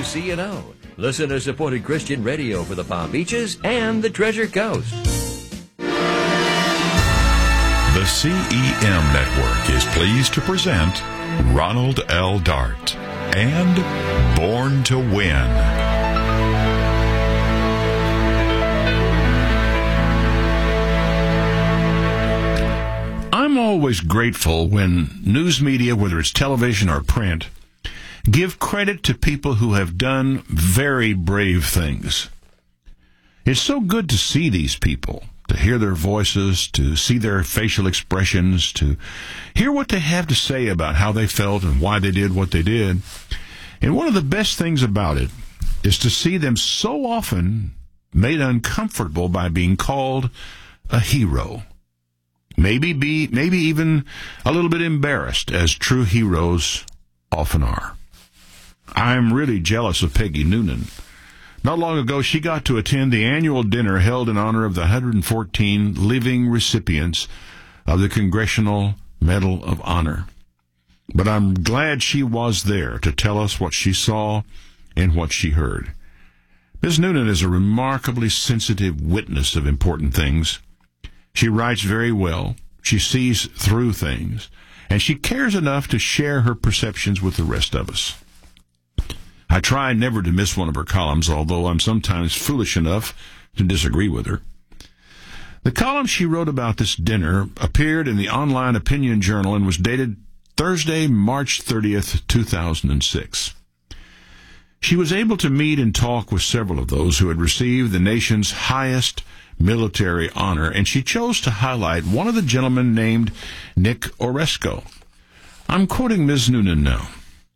KCNO, listener-supported Christian radio for the Palm Beaches and the Treasure Coast. The CEM Network is pleased to present Ronald L. Dart and Born to Win. I'm always grateful when news media, whether it's television or print, give credit to people who have done very brave things. It's so good to see these people, to hear their voices, to see their facial expressions, to hear what they have to say about how they felt and why they did what they did. And one of the best things about it is to see them so often made uncomfortable by being called a hero. Maybe even a little bit embarrassed, as true heroes often are. I'm really jealous of Peggy Noonan. Not long ago, she got to attend the annual dinner held in honor of the 114 living recipients of the Congressional Medal of Honor. But I'm glad she was there to tell us what she saw and what she heard. Ms. Noonan is a remarkably sensitive witness of important things. She writes very well, she sees through things, and she cares enough to share her perceptions with the rest of us. I try never to miss one of her columns, although I'm sometimes foolish enough to disagree with her. The column she wrote about this dinner appeared in the Online Opinion Journal and was dated Thursday, March 30th, 2006. She was able to meet and talk with several of those who had received the nation's highest military honor, and she chose to highlight one of the gentlemen named Nick Oresko. I'm quoting Ms. Noonan now.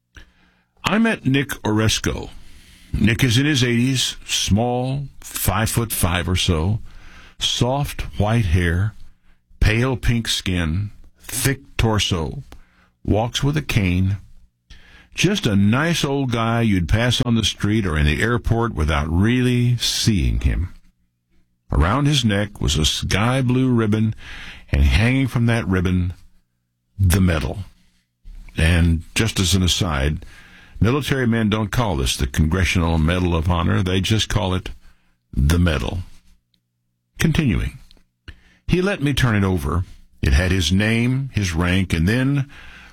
I met Nick Oresko. Nick is in his 80s, small, 5'5" or so, soft white hair, pale pink skin, thick torso, walks with a cane. Just a nice old guy you'd pass on the street or in the airport without really seeing him. Around his neck was a sky blue ribbon, and hanging from that ribbon, the medal. And just as an aside, military men don't call this the Congressional Medal of Honor. They just call it the medal. Continuing. He let me turn it over. It had his name, his rank, and then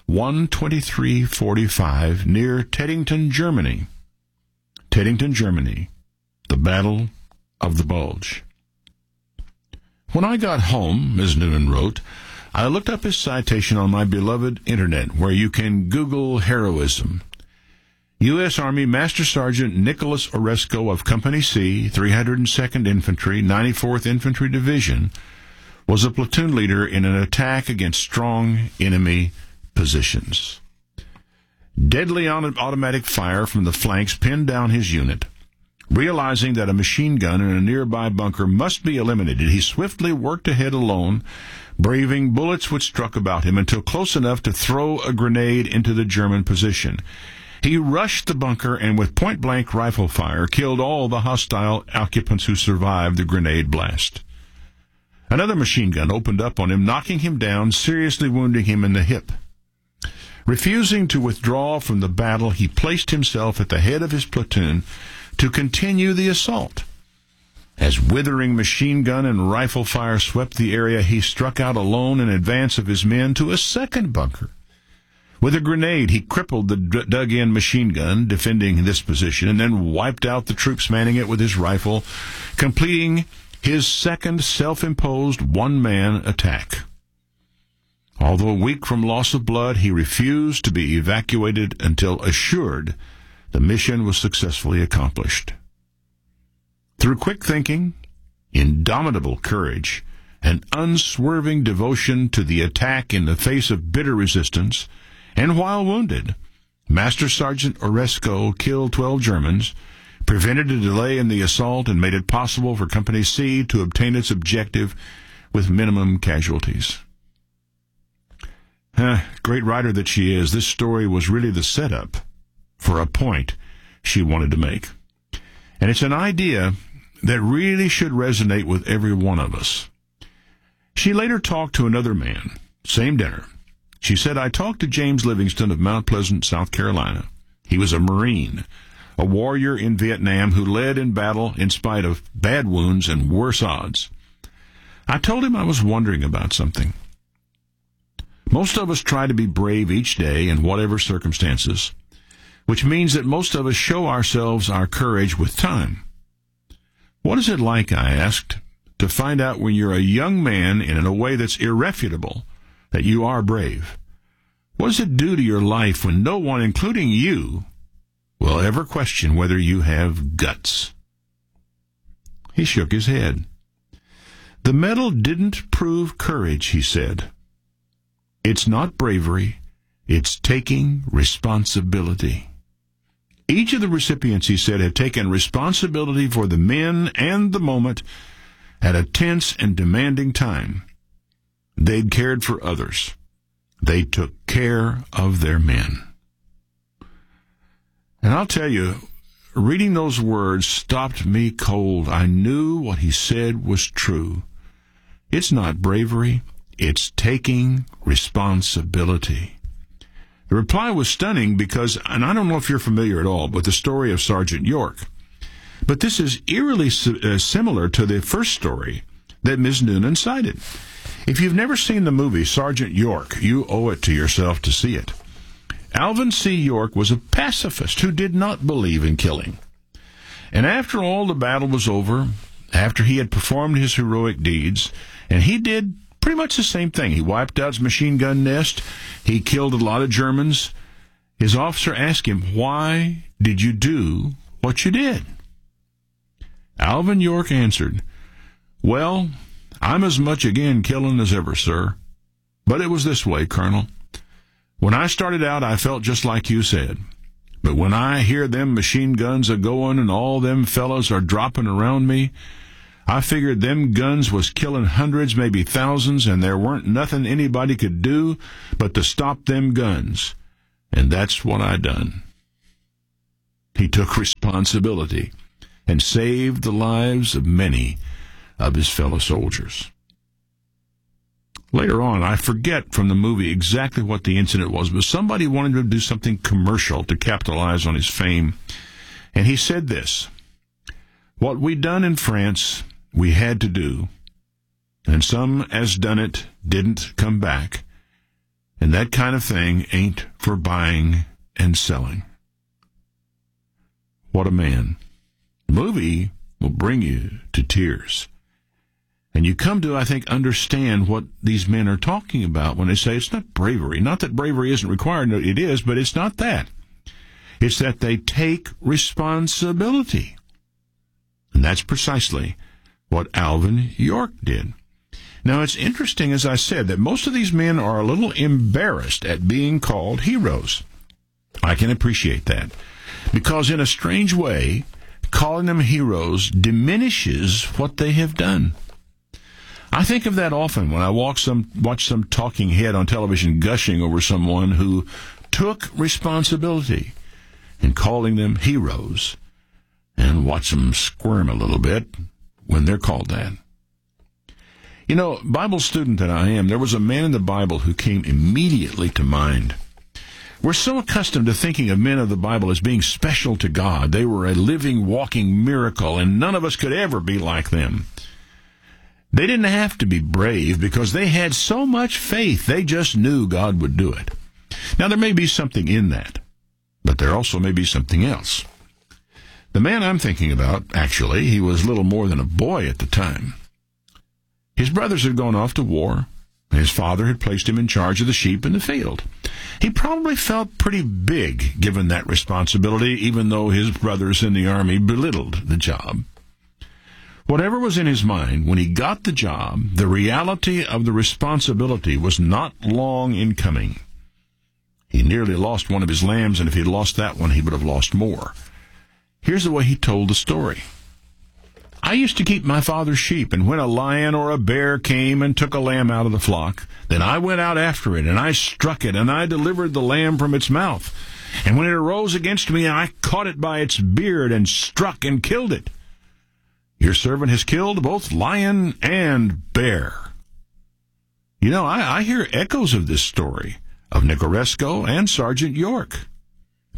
12345 near Teddington, Germany. Teddington, Germany. The Battle of the Bulge. When I got home, Ms. Noonan wrote, I looked up his citation on my beloved Internet, where you can Google heroism. U.S. Army Master Sergeant Nicholas Oresko of Company C, 302nd Infantry, 94th Infantry Division, was a platoon leader in an attack against strong enemy positions. Deadly automatic fire from the flanks pinned down his unit. Realizing that a machine gun in a nearby bunker must be eliminated, he swiftly worked ahead alone, braving bullets which struck about him until close enough to throw a grenade into the German position. He rushed the bunker and with point-blank rifle fire killed all the hostile occupants who survived the grenade blast. Another machine gun opened up on him, knocking him down, seriously wounding him in the hip. Refusing to withdraw from the battle, he placed himself at the head of his platoon to continue the assault. As withering machine gun and rifle fire swept the area, he struck out alone in advance of his men to a second bunker. With a grenade, he crippled the dug-in machine gun defending this position and then wiped out the troops manning it with his rifle, completing his second self-imposed one-man attack. Although weak from loss of blood, he refused to be evacuated until assured the mission was successfully accomplished. Through quick thinking, indomitable courage, and unswerving devotion to the attack in the face of bitter resistance, and while wounded, Master Sergeant Oresko killed 12 Germans, prevented a delay in the assault, and made it possible for Company C to obtain its objective with minimum casualties. Great writer that she is, this story was really the setup for a point she wanted to make. And it's an idea that really should resonate with every one of us. She later talked to another man, same dinner. She said, I talked to James Livingston of Mount Pleasant, South Carolina. He was a Marine, a warrior in Vietnam who led in battle in spite of bad wounds and worse odds. I told him I was wondering about something. Most of us try to be brave each day in whatever circumstances, which means that most of us show ourselves our courage with time. What is it like, I asked, to find out when you're a young man and in a way that's irrefutable that you are brave? What does it do to your life when no one, including you, will ever question whether you have guts? He shook his head. The medal didn't prove courage, he said. It's not bravery, it's taking responsibility. Each of the recipients, he said, had taken responsibility for the men and the moment at a tense and demanding time. They'd cared for others. They took care of their men. And I'll tell you, reading those words stopped me cold. I knew what he said was true. It's not bravery, it's taking responsibility. The reply was stunning because, and I don't know if you're familiar at all with the story of Sergeant York, but this is eerily similar to the first story that Ms. Noonan cited. If you've never seen the movie Sergeant York, you owe it to yourself to see it. Alvin C. York was a pacifist who did not believe in killing. And after all the battle was over, after he had performed his heroic deeds, and he did pretty much the same thing. He wiped out his machine gun nest. He killed a lot of Germans. His officer asked him, "Why did you do what you did?" Alvin York answered, "Well, I'm as much again killing as ever, sir. But it was this way, Colonel. When I started out, I felt just like you said. But when I hear them machine guns a-going and all them fellows are dropping around me, I figured them guns was killing hundreds, maybe thousands, and there weren't nothing anybody could do but to stop them guns. And that's what I done." He took responsibility and saved the lives of many of his fellow soldiers. Later on, I forget from the movie exactly what the incident was, but somebody wanted him to do something commercial to capitalize on his fame. And he said this, "What we done in France, we had to do, and some as done it didn't come back, and that kind of thing ain't for buying and selling." What a man. The movie will bring you to tears. And you come to, I think, understand what these men are talking about when they say it's not bravery. Not that bravery isn't required. No, it is, but it's not that. It's that they take responsibility. And that's precisely what Alvin York did. Now, it's interesting, as I said, that most of these men are a little embarrassed at being called heroes. I can appreciate that. Because in a strange way, calling them heroes diminishes what they have done. I think of that often when I watch some talking head on television gushing over someone who took responsibility and calling them heroes, and watch them squirm a little bit when they're called that. You know, Bible student that I am, there was a man in the Bible who came immediately to mind. We're so accustomed to thinking of men of the Bible as being special to God. They were a living, walking miracle, and none of us could ever be like them. They didn't have to be brave because they had so much faith. They just knew God would do it. Now, there may be something in that, but there also may be something else. The man I'm thinking about, actually, he was little more than a boy at the time. His brothers had gone off to war. His father had placed him in charge of the sheep in the field. He probably felt pretty big given that responsibility, even though his brothers in the army belittled the job. Whatever was in his mind, when he got the job, the reality of the responsibility was not long in coming. He nearly lost one of his lambs, and if he'd lost that one, he would have lost more. Here's the way he told the story. "I used to keep my father's sheep, and when a lion or a bear came and took a lamb out of the flock, then I went out after it, and I struck it, and I delivered the lamb from its mouth. And when it arose against me, I caught it by its beard and struck and killed it. Your servant has killed both lion and bear." You know, I hear echoes of this story, of Nicoresco and Sergeant York.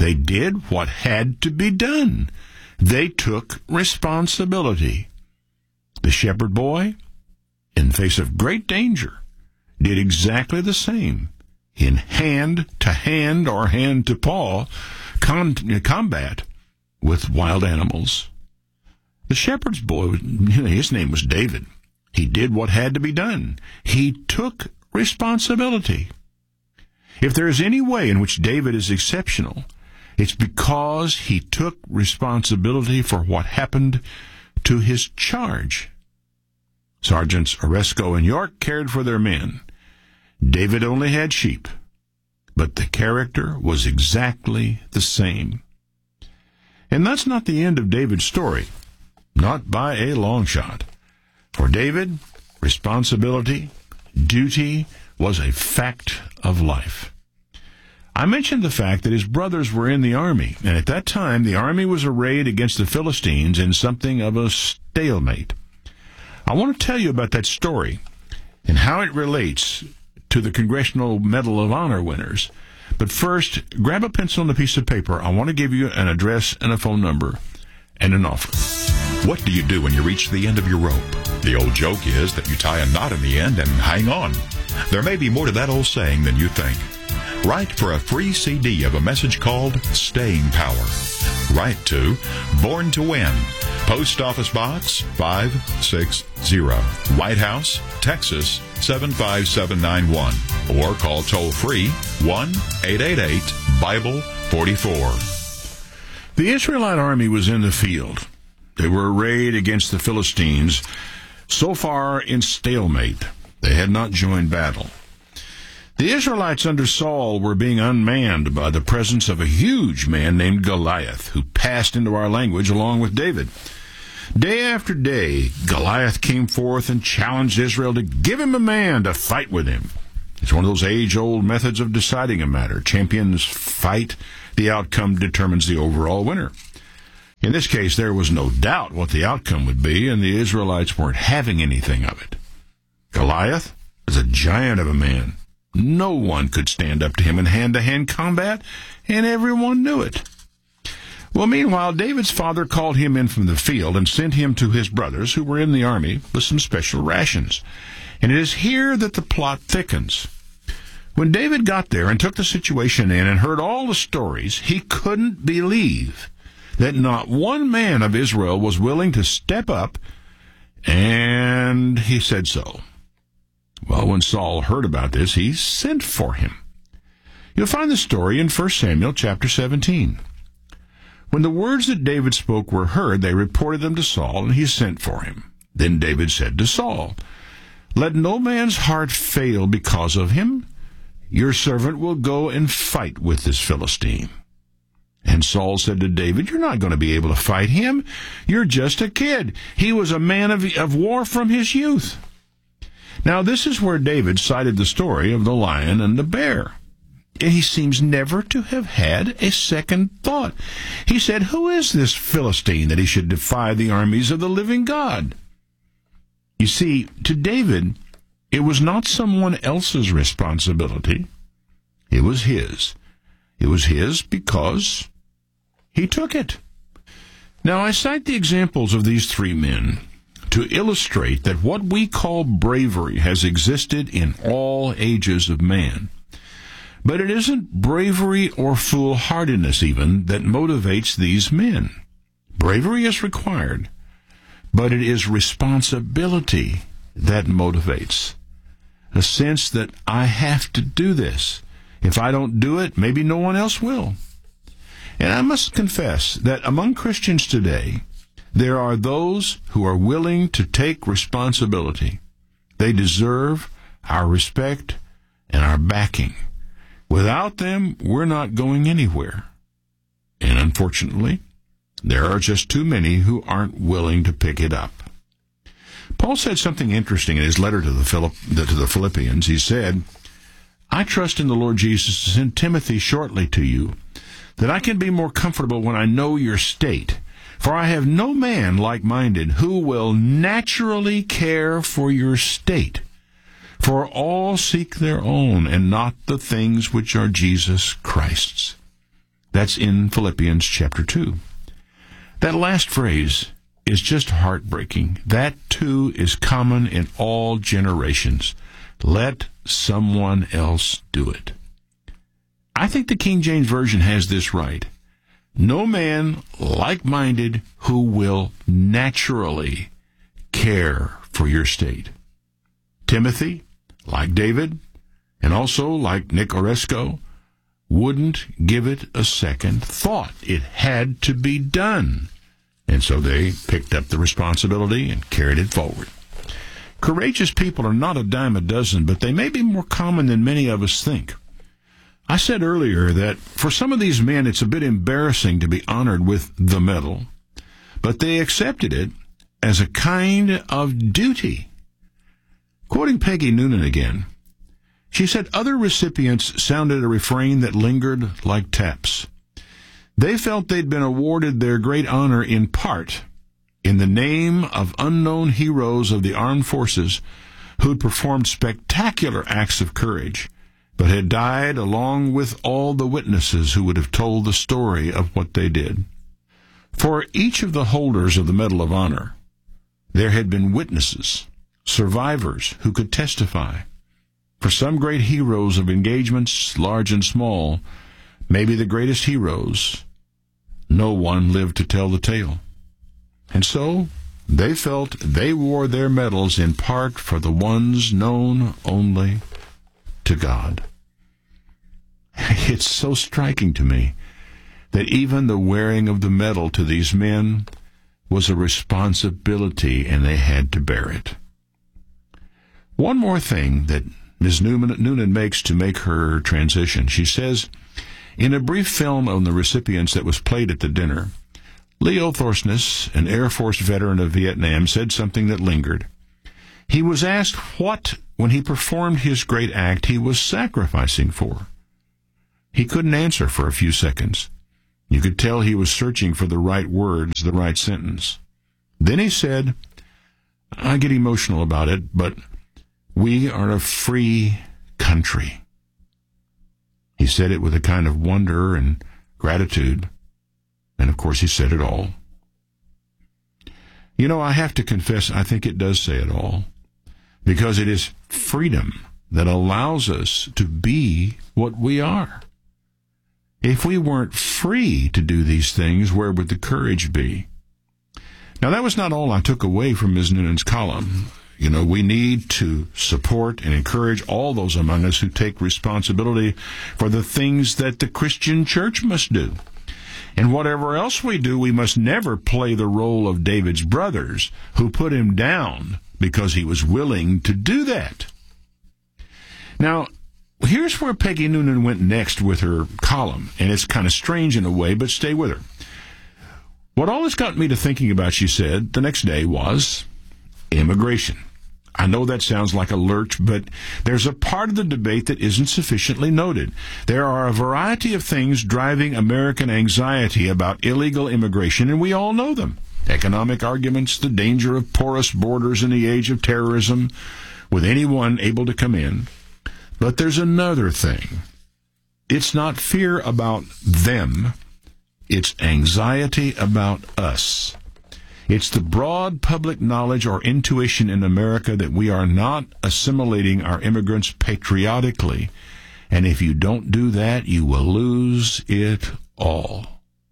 They did what had to be done. They took responsibility. The shepherd boy, in face of great danger, did exactly the same in hand-to-hand or hand-to-paw combat with wild animals. The shepherd's boy, his name was David. He did what had to be done. He took responsibility. If there is any way in which David is exceptional, it's because he took responsibility for what happened to his charge. Sergeants Oresco and York cared for their men. David only had sheep, but the character was exactly the same. And that's not the end of David's story, not by a long shot. For David, responsibility, duty was a fact of life. I mentioned the fact that his brothers were in the army, and at that time the army was arrayed against the Philistines in something of a stalemate. I want to tell you about that story and how it relates to the Congressional Medal of Honor winners. But first, grab a pencil and a piece of paper. I want to give you an address and a phone number and an offer. What do you do when you reach the end of your rope? The old joke is that you tie a knot in the end and hang on. There may be more to that old saying than you think. Write for a free CD of a message called Staying Power. Write to Born to Win, Post Office Box 560, White House, Texas 75791, or call toll-free 1-888-BIBLE-44. The Israelite army was in the field. They were arrayed against the Philistines, so far in stalemate. They had not joined battle. The Israelites under Saul were being unmanned by the presence of a huge man named Goliath, who passed into our language along with David. Day after day, Goliath came forth and challenged Israel to give him a man to fight with him. It's one of those age-old methods of deciding a matter. Champions fight, the outcome determines the overall winner. In this case, there was no doubt what the outcome would be, and the Israelites weren't having anything of it. Goliath was a giant of a man. No one could stand up to him in hand-to-hand combat, and everyone knew it. Well, meanwhile, David's father called him in from the field and sent him to his brothers, who were in the army, with some special rations. And it is here that the plot thickens. When David got there and took the situation in and heard all the stories, he couldn't believe that not one man of Israel was willing to step up, and he said so. Well, when Saul heard about this, he sent for him. You'll find the story in 1 Samuel chapter 17. When the words that David spoke were heard, they reported them to Saul, and he sent for him. Then David said to Saul, "Let no man's heart fail because of him. Your servant will go and fight with this Philistine." And Saul said to David, "You're not going to be able to fight him. You're just a kid. He was a man of war from his youth." Now, this is where David cited the story of the lion and the bear. He seems never to have had a second thought. He said, "Who is this Philistine that he should defy the armies of the living God?" You see, to David, it was not someone else's responsibility. It was his. It was his because he took it. Now, I cite the examples of these three men to illustrate that what we call bravery has existed in all ages of man. But it isn't bravery or foolhardiness even that motivates these men. Bravery is required, but it is responsibility that motivates. A sense that I have to do this. If I don't do it, maybe no one else will. And I must confess that among Christians today, there are those who are willing to take responsibility. They deserve our respect and our backing. Without them, we're not going anywhere. And unfortunately, there are just too many who aren't willing to pick it up. Paul said something interesting in his letter to the Philippians. He said, "I trust in the Lord Jesus to send Timothy shortly to you, that I can be more comfortable when I know your state. For I have no man like-minded who will naturally care for your state. For all seek their own, and not the things which are Jesus Christ's." That's in Philippians chapter 2. That last phrase is just heartbreaking. That too is common in all generations. Let someone else do it. I think the King James Version has this right. No man like-minded who will naturally care for your state. Timothy, like David, and also like Nick Oresco, wouldn't give it a second thought. It had to be done. And so they picked up the responsibility and carried it forward. Courageous people are not a dime a dozen, but they may be more common than many of us think. I said earlier that for some of these men, it's a bit embarrassing to be honored with the medal, but they accepted it as a kind of duty. Quoting Peggy Noonan again, she said other recipients sounded a refrain that lingered like taps. They felt they'd been awarded their great honor in part in the name of unknown heroes of the armed forces who'd performed spectacular acts of courage, but had died along with all the witnesses who would have told the story of what they did. For each of the holders of the Medal of Honor, there had been witnesses, survivors who could testify. For some great heroes of engagements, large and small, maybe the greatest heroes, no one lived to tell the tale. And so they felt they wore their medals in part for the ones known only to God. It's so striking to me that even the wearing of the medal to these men was a responsibility, and they had to bear it. One more thing that Ms. Noonan makes to make her transition. She says, in a brief film on the recipients that was played at the dinner, Leo Thorsness, an Air Force veteran of Vietnam, said something that lingered. He was asked what, when he performed his great act, he was sacrificing for. He couldn't answer for a few seconds. You could tell he was searching for the right words, the right sentence. Then he said, I get emotional about it, but we are a free country. He said it with a kind of wonder and gratitude, and of course he said it all. You know, I have to confess, I think it does say it all, because it is freedom that allows us to be what we are. If we weren't free to do these things, where would the courage be? Now, that was not all I took away from Ms. Noonan's column. You know, we need to support and encourage all those among us who take responsibility for the things that the Christian church must do. And whatever else we do, we must never play the role of David's brothers who put him down because he was willing to do that. Now, here's where Peggy Noonan went next with her column, and it's kind of strange in a way, but stay with her. What all this got me to thinking about, she said, the next day was immigration. I know that sounds like a lurch, but there's a part of the debate that isn't sufficiently noted. There are a variety of things driving American anxiety about illegal immigration, and we all know them. Economic arguments, the danger of porous borders in the age of terrorism, with anyone able to come in. But there's another thing. It's not fear about them. It's anxiety about us. It's the broad public knowledge or intuition in America that we are not assimilating our immigrants patriotically. And if you don't do that, you will lose it all.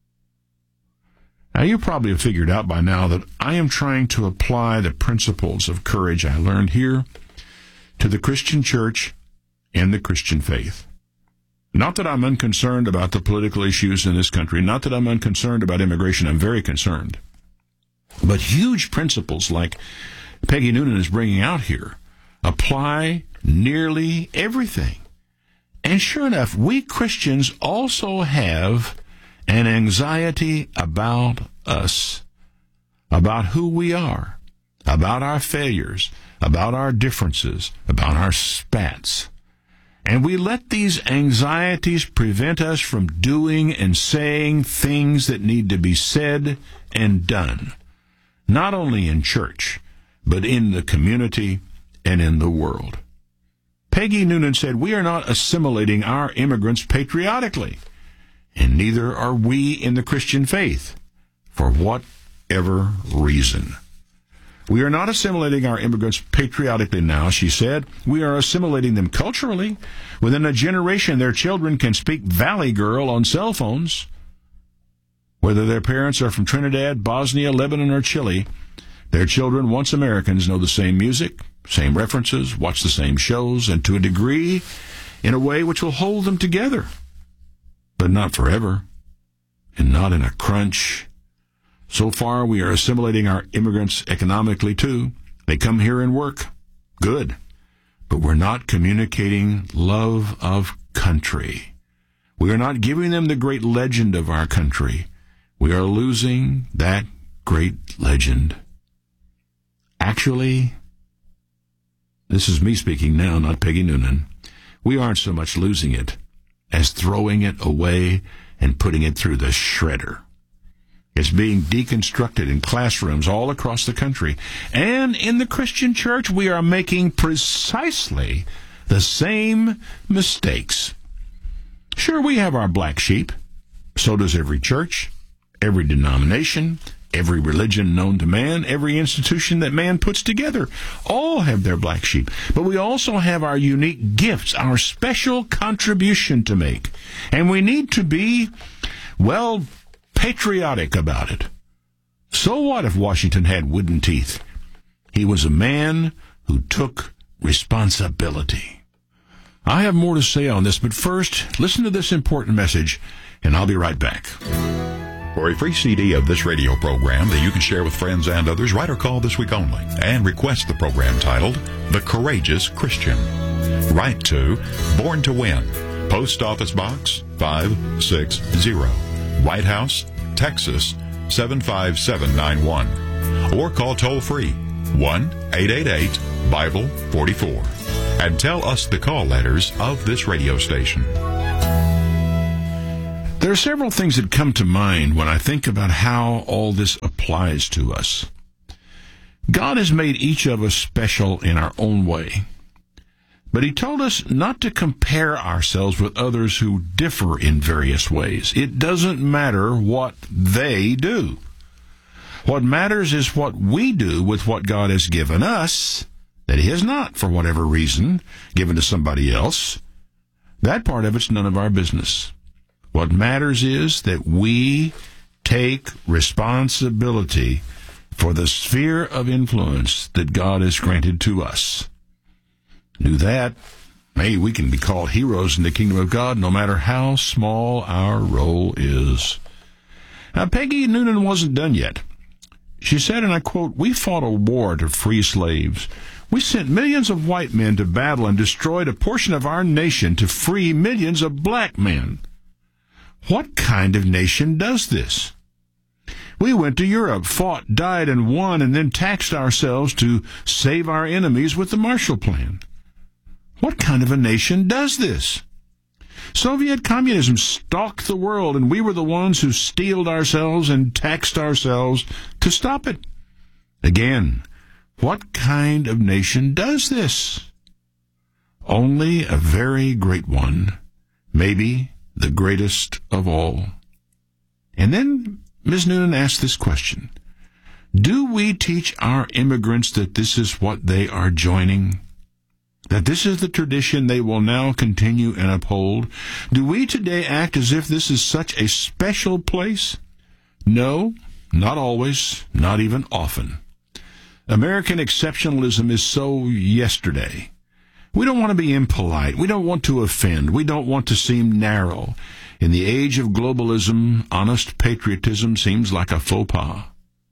Now, you probably have figured out by now that I am trying to apply the principles of courage I learned here to the Christian church and the Christian faith. Not that I'm unconcerned about the political issues in this country, not that I'm unconcerned about immigration. I'm very concerned. But huge principles like Peggy Noonan is bringing out here apply nearly everything. And sure enough, we Christians also have an anxiety about us, about who we are, about our failures, about our differences, about our spats. And we let these anxieties prevent us from doing and saying things that need to be said and done, not only in church, but in the community and in the world. Peggy Noonan said, we are not assimilating our immigrants patriotically. and neither are we in the Christian faith, for whatever reason. We are not assimilating our immigrants patriotically now, she said. We are assimilating them culturally. Within a generation, their children can speak Valley Girl on cell phones. Whether their parents are from Trinidad, Bosnia, Lebanon, or Chile, their children, once Americans, know the same music, same references, watch the same shows, and to a degree, in a way which will hold them together. But not forever, and not in a crunch. So far, we are assimilating our immigrants economically, too. They come here and work. Good. But we're not communicating love of country. We are not giving them the great legend of our country. We are losing that great legend. Actually, this is me speaking now, not Peggy Noonan. We aren't so much losing it as throwing it away and putting it through the shredder. It's being deconstructed in classrooms all across the country. And in the Christian church, we are making precisely the same mistakes. Sure, we have our black sheep. So does every church, every denomination, every religion known to man, every institution that man puts together. All have their black sheep. But we also have our unique gifts, our special contribution to make. And we need to be, well, patriotic about it. So what if Washington had wooden teeth? He was a man who took responsibility. I have more to say on this, but first, listen to this important message, and I'll be right back. For a free CD of this radio program that you can share with friends and others, write or call this week only and request the program titled The Courageous Christian. Write to Born to Win, Post Office Box 560, White House, Texas 75791, or call toll-free 1-888-BIBLE-44 and tell us the call letters of this radio station. There are several things that come to mind when I think about how all this applies to us. God has made each of us special in our own way. But he told us not to compare ourselves with others who differ in various ways. It doesn't matter what they do. What matters is what we do with what God has given us that he has not, for whatever reason, given to somebody else. That part of it's none of our business. What matters is that we take responsibility for the sphere of influence that God has granted to us. Do that, hey, we can be called heroes in the kingdom of God no matter how small our role is. Now, Peggy Noonan wasn't done yet. She said, and I quote, "We fought a war to free slaves. We sent millions of white men to battle and destroyed a portion of our nation to free millions of black men. What kind of nation does this? We went to Europe, fought, died, and won, and then taxed ourselves to save our enemies with the Marshall Plan. What kind of a nation does this? Soviet communism stalked the world, and we were the ones who steeled ourselves and taxed ourselves to stop it. Again, what kind of nation does this? Only a very great one, maybe the greatest of all." And then Ms. Noonan asked this question: do we teach our immigrants that this is what they are joining? That this is the tradition they will now continue and uphold? Do we today act as if this is such a special place? No, not always, not even often. American exceptionalism is so yesterday. We don't want to be impolite. We don't want to offend. We don't want to seem narrow. In the age of globalism, honest patriotism seems like a faux pas.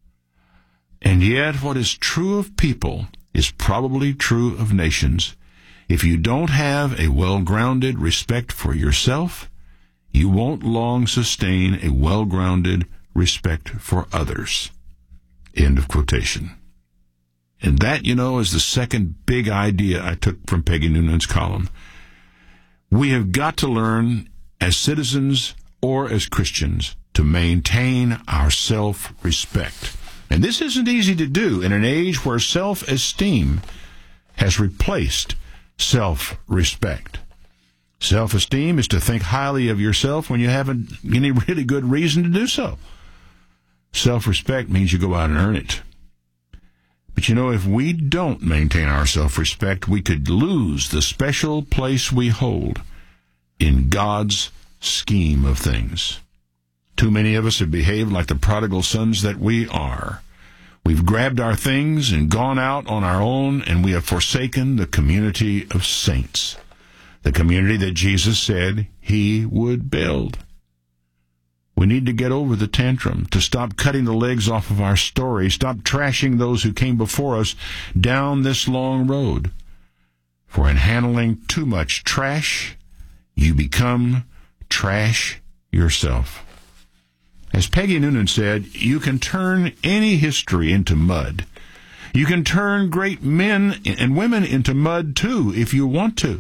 And yet, what is true of people is probably true of nations. If you don't have a well-grounded respect for yourself, you won't long sustain a well-grounded respect for others. End of quotation. And that, is the second big idea I took from Peggy Noonan's column. We have got to learn, as citizens or as Christians, to maintain our self-respect. And this isn't easy to do in an age where self-esteem has replaced self-respect. Self-esteem is to think highly of yourself when you haven't any really good reason to do so. Self-respect means you go out and earn it. But if we don't maintain our self-respect, we could lose the special place we hold in God's scheme of things. Too many of us have behaved like the prodigal sons that we are. We've grabbed our things and gone out on our own, and we have forsaken the community of saints, the community that Jesus said he would build. We need to get over the tantrum, to stop cutting the legs off of our story, stop trashing those who came before us down this long road. For in handling too much trash, you become trash yourself. As Peggy Noonan said, you can turn any history into mud. You can turn great men and women into mud, too, if you want to.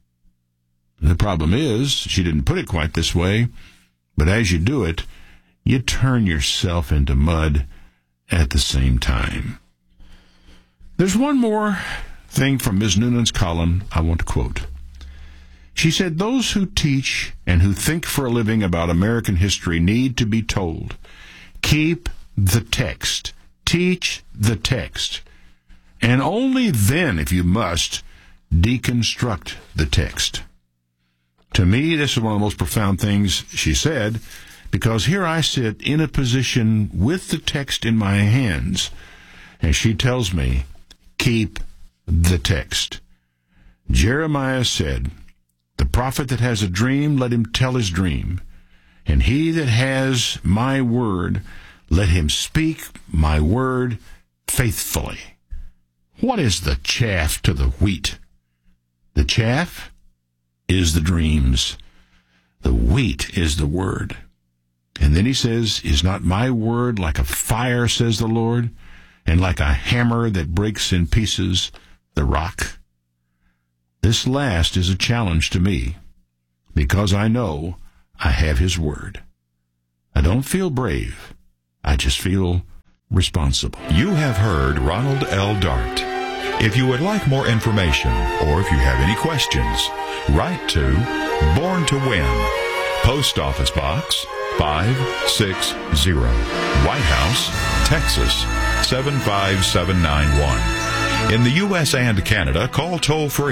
The problem is, she didn't put it quite this way, but as you do it, you turn yourself into mud at the same time. There's one more thing from Ms. Noonan's column I want to quote. She said, those who teach and who think for a living about American history need to be told, keep the text, teach the text, and only then, if you must, deconstruct the text. To me, this is one of the most profound things she said, because here I sit in a position with the text in my hands, and she tells me, keep the text. Jeremiah said, the prophet that has a dream, let him tell his dream. And he that has my word, let him speak my word faithfully. What is the chaff to the wheat? The chaff is the dreams. The wheat is the word. And then he says, is not my word like a fire, says the Lord, and like a hammer that breaks in pieces the rock? This last is a challenge to me, because I know I have his word. I don't feel brave. I just feel responsible. You have heard Ronald L. Dart. If you would like more information, or if you have any questions, write to Born to Win, Post Office Box 560, White House, Texas 75791. In the U.S. and Canada, call toll-free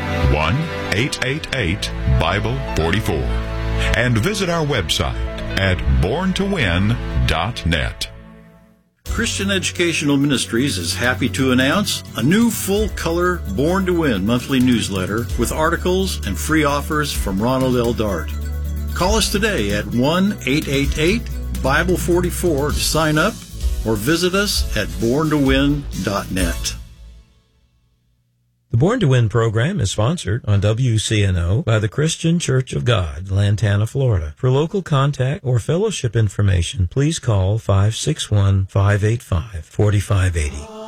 1-888-BIBLE-44 and visit our website at borntowin.net. Christian Educational Ministries is happy to announce a new full-color Born to Win monthly newsletter with articles and free offers from Ronald L. Dart. Call us today at 1-888-BIBLE-44 to sign up, or visit us at borntowin.net. The Born to Win program is sponsored on WCNO by the Christian Church of God, Lantana, Florida. For local contact or fellowship information, please call 561-585-4580.